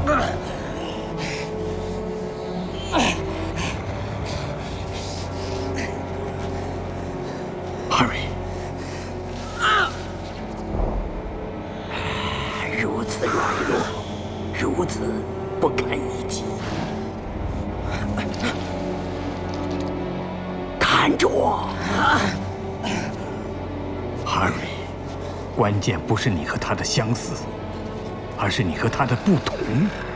Harry，如此软弱，如此不堪一击。看着我，Harry，关键不是你和他的相似，而是你和他的不同。